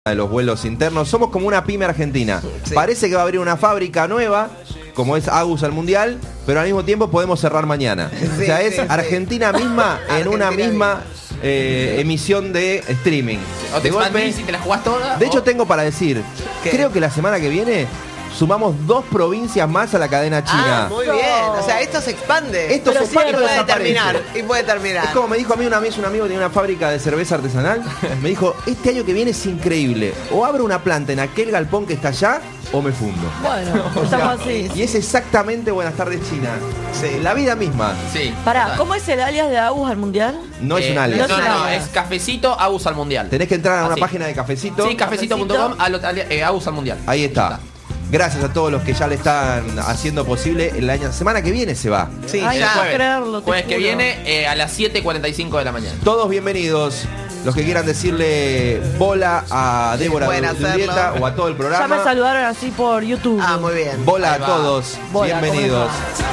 de los vuelos internos. Somos como una pyme argentina. Sí. Parece que va a abrir una fábrica nueva, como es Agus al Mundial, pero al mismo tiempo podemos cerrar mañana. Sí, o sea, es Argentina misma en una misma emisión de streaming. O te expandís y te la jugás toda. De hecho, tengo para decir, creo que la semana que viene sumamos 2 provincias más a la cadena china. Muy bien, o sea, esto se expande. Esto se expande y puede terminar. Es como me dijo a mí una vez un amigo que tiene una fábrica de cerveza artesanal. Me dijo, este año que viene es increíble. O abro una planta en aquel galpón que está allá, o me fundo. Bueno, estamos así. Y es exactamente Buenas tardes China. Sí. La vida misma. Sí. Pará, ¿cómo es el alias de Agus al Mundial? No es un alias. No, es Cafecito Agus al Mundial. Tenés que entrar a una página de Cafecito. Sí, cafecito.com, Agus al Mundial. Ahí está. Gracias a todos los que ya le están haciendo posible. La semana que viene se va. Sí, ay, ya. No puedo creerlo, jueves que viene a las 7:45 de la mañana. Todos bienvenidos. Los que quieran decirle bola a Débora Urbieta o a todo el programa. Ya me saludaron así por YouTube. Ah, muy bien. Bola a todos. Bola, bienvenidos.